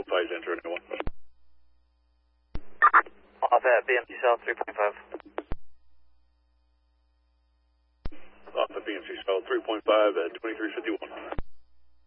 phase enter anyone. Off at BMC South 3.5. Off at BMC South 3.5 at 2351.